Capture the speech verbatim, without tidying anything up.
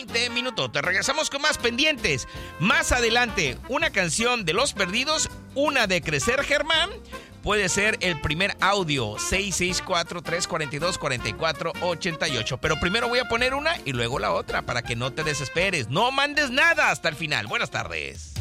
veinte minutos. Te regresamos con más pendientes. Más adelante, una canción de Los Perdidos, una de Crecer Germán. Puede ser el primer audio, seis seis cuatro, tres cuatro dos, cuatro cuatro ocho ocho. Pero primero voy a poner una y luego la otra para que no te desesperes. No mandes nada hasta el final. Buenas tardes.